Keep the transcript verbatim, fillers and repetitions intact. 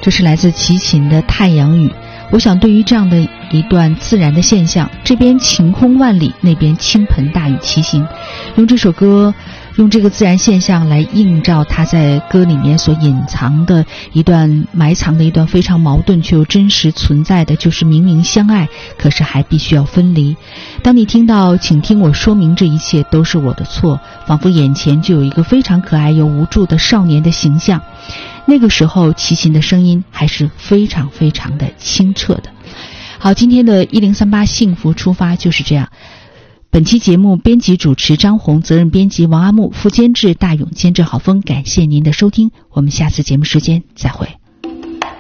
这是来自齐秦的《太阳雨》。我想对于这样的一段自然的现象，这边晴空万里，那边倾盆大雨齐行，用这首歌，用这个自然现象来映照他在歌里面所隐藏的一段埋藏的一段非常矛盾却又真实存在的，就是明明相爱，可是还必须要分离。当你听到请听我说明这一切都是我的错，仿佛眼前就有一个非常可爱又无助的少年的形象。那个时候齐秦的声音还是非常非常的清澈的。好，今天的一零三八幸福出发就是这样。本期节目编辑主持张红，责任编辑王阿木，副监制大勇，监制郝峰。感谢您的收听，我们下次节目时间再会。